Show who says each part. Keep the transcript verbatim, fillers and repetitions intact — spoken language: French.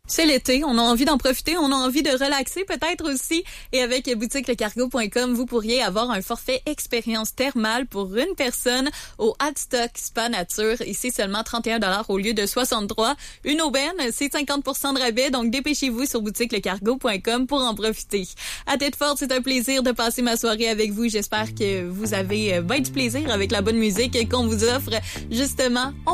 Speaker 1: C'est l'été, on a envie d'en profiter, on a envie de relaxer peut-être aussi. Et avec boutique le cargo point com, vous pourriez avoir un forfait expérience thermale pour une personne au Hadstock Spa Nature. Ici, seulement trente et un dollars au lieu de soixante-trois. Une aubaine, c'est cinquante pour cent de rabais, donc dépêchez-vous sur boutique le cargo point com pour en profiter. À tête forte, c'est un plaisir de passer ma soirée avec vous. J'espère que vous avez bien du plaisir avec la bonne musique qu'on vous offre. Justement, on